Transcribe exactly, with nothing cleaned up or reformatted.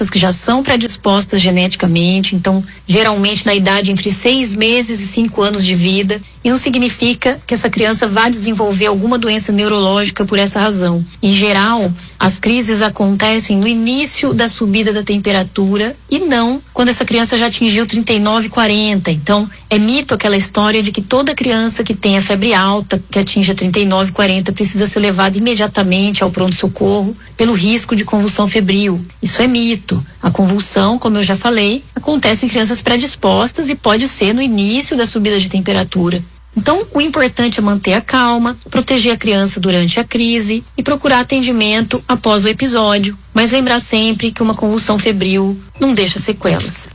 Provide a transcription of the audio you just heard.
crianças que já são predispostas geneticamente, então geralmente na idade entre seis meses e cinco anos de vida, e não significa que essa criança vá desenvolver alguma doença neurológica por essa razão. Em geral, as crises acontecem no início da subida da temperatura e não quando essa criança já atingiu trinta e nove, quarenta. Então, é mito aquela história de que toda criança que tenha febre alta, que atinja trinta e nove, quarenta, precisa ser levada imediatamente ao pronto-socorro pelo risco de convulsão febril. Isso é mito. A convulsão, como eu já falei, acontece em crianças predispostas e pode ser no início da subida de temperatura. Então, o importante é manter a calma, proteger a criança durante a crise e procurar atendimento após o episódio, mas lembrar sempre que uma convulsão febril não deixa sequelas.